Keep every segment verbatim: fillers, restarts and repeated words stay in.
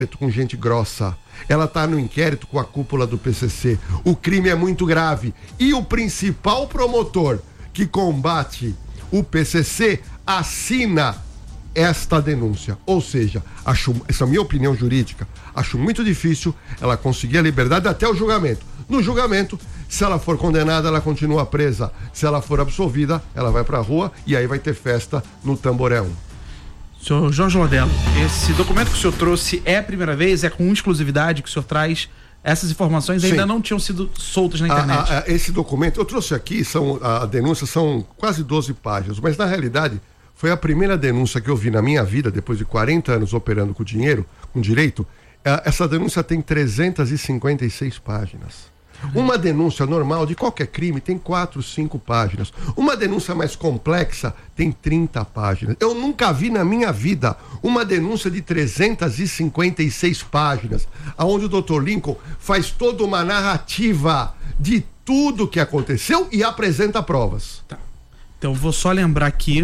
com gente grossa. Ela está no inquérito com a cúpula do P C C. O crime é muito grave. E o principal promotor que combate o P C C assina esta denúncia. Ou seja, acho, essa é a minha opinião jurídica, acho muito difícil ela conseguir a liberdade até o julgamento. No julgamento, se ela for condenada, ela continua presa. Se ela for absolvida, ela vai pra rua e aí vai ter festa no Tamboré um. Senhor Jorge Lordello, esse documento que o senhor trouxe é a primeira vez? É com exclusividade que o senhor traz? Essas informações ainda Sim. não tinham sido soltas na internet. A, a, esse documento, eu trouxe aqui, são, a denúncia são quase doze páginas, mas na realidade foi a primeira denúncia que eu vi na minha vida, depois de quarenta anos operando com dinheiro, com direito. Essa denúncia tem trezentas e cinquenta e seis páginas. Uma denúncia normal de qualquer crime tem quatro, cinco páginas. Uma denúncia mais complexa tem trinta páginas. Eu nunca vi na minha vida uma denúncia de trezentas e cinquenta e seis páginas, onde o doutor Lincoln faz toda uma narrativa de tudo que aconteceu e apresenta provas. Tá. Então vou só lembrar aqui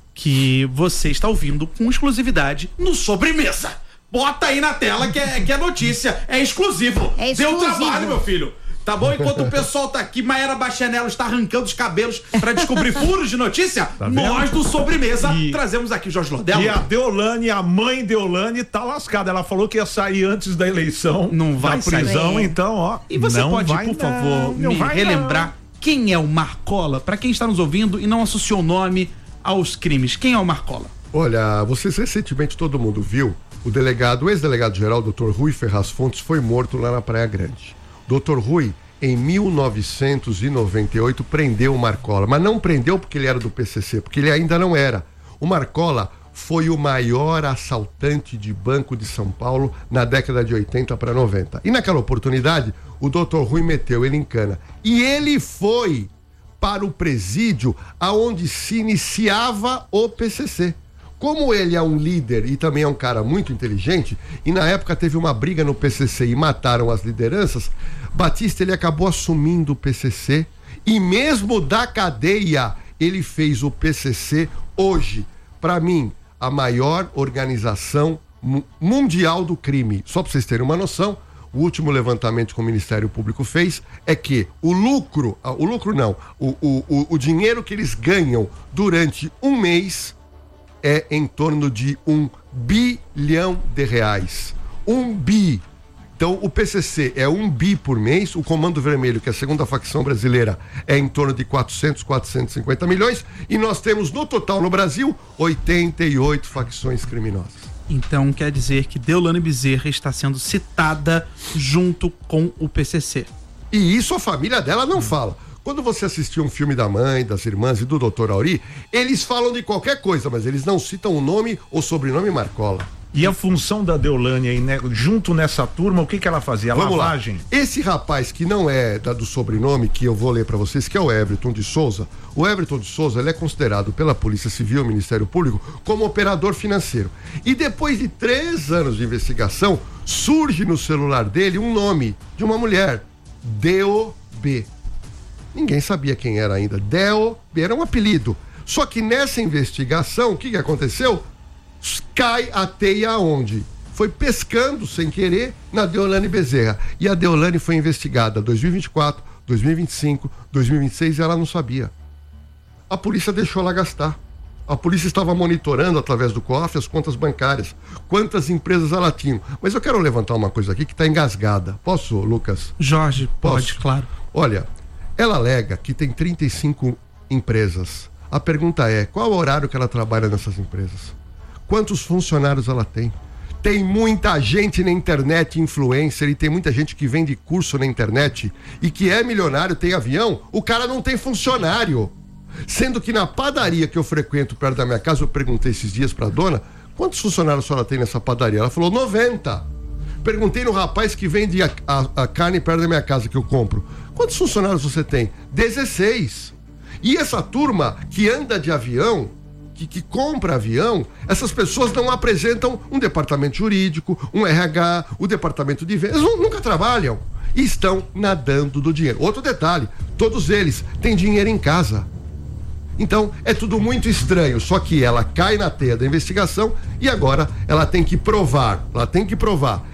que você está ouvindo com exclusividade no Sobremesa. Bota aí na tela que é, que é notícia, é exclusivo. É exclusivo. Deu trabalho, meu filho. Tá bom? Enquanto o pessoal tá aqui, Maera Bachanello está arrancando os cabelos pra descobrir furos de notícia, tá nós do Sobremesa e... trazemos aqui Jorge Lordello. E a Deolane, a mãe Deolane, tá lascada. Ela falou que ia sair antes da eleição. Não vai da prisão, sair. Então, ó. E você não pode, vai, por favor, não, me não relembrar não. quem é o Marcola? Pra quem está nos ouvindo e não associou o nome aos crimes. Quem é o Marcola? Olha, vocês recentemente, todo mundo viu, o delegado, o ex-delegado-geral, doutor Rui Ferraz Fontes, foi morto lá na Praia Grande. doutor Rui, em mil novecentos e noventa e oito, prendeu o Marcola, mas não prendeu porque ele era do P C C, porque ele ainda não era. O Marcola foi o maior assaltante de banco de São Paulo na década de oitenta para noventa. E naquela oportunidade, o doutor Rui meteu ele em cana. E ele foi para o presídio aonde se iniciava o P C C. Como ele é um líder e também é um cara muito inteligente, e na época teve uma briga no P C C e mataram as lideranças, Batista ele acabou assumindo o P C C e mesmo da cadeia ele fez o P C C hoje, para mim, a maior organização mundial do crime. Só para vocês terem uma noção, o último levantamento que o Ministério Público fez é que o lucro, o lucro não, o, o, o, o dinheiro que eles ganham durante um mês é em torno de um bilhão de reais. Um bi. Então, o P C C é um bi por mês, o Comando Vermelho, que é a segunda facção brasileira, é em torno de quatrocentos, quatrocentos e cinquenta milhões, e nós temos no total no Brasil oitenta e oito facções criminosas. Então quer dizer que Deolane Bezerra está sendo citada junto com o P C C. E isso a família dela não hum. fala. Quando você assistiu um filme da mãe, das irmãs e do doutor Auri, eles falam de qualquer coisa, mas eles não citam o nome ou sobrenome Marcola. E a função da Deolane aí, né, junto nessa turma, o que que ela fazia? A Vamos lavagem? Lá. Esse rapaz que não é da, do sobrenome, que eu vou ler para vocês, que é o Everton de Souza. O Everton de Souza, ele é considerado pela Polícia Civil, Ministério Público, como operador financeiro. E depois de três anos de investigação, surge no celular dele um nome de uma mulher, D O B. Ninguém sabia quem era ainda. D O B era um apelido. Só que nessa investigação, o que que aconteceu? Cai a teia aonde? Foi pescando sem querer na Deolane Bezerra. E a Deolane foi investigada dois mil e vinte e quatro, dois mil e vinte e cinco, dois mil e vinte e seis e ela não sabia. A polícia deixou ela gastar. A polícia estava monitorando através do cofre as contas bancárias, quantas empresas ela tinha. Mas eu quero levantar uma coisa aqui que está engasgada. Posso, Lucas? Jorge, Posso? Pode, claro. Olha, ela alega que tem trinta e cinco empresas. A pergunta é, qual o horário que ela trabalha nessas empresas? Quantos funcionários ela tem? Tem muita gente na internet, influencer, e tem muita gente que vende curso na internet e que é milionário, tem avião, o cara não tem funcionário. Sendo que na padaria que eu frequento perto da minha casa, eu perguntei esses dias pra dona, quantos funcionários a senhora tem nessa padaria? Ela falou, noventa. Perguntei no rapaz que vende a, a, a carne perto da minha casa que eu compro, quantos funcionários você tem? dezesseis. E essa turma que anda de avião, Que, que compra avião, essas pessoas não apresentam um departamento jurídico, um R H, o departamento de vendas, nunca trabalham e estão nadando do dinheiro. Outro detalhe, todos eles têm dinheiro em casa. Então, é tudo muito estranho, só que ela cai na teia da investigação e agora ela tem que provar, ela tem que provar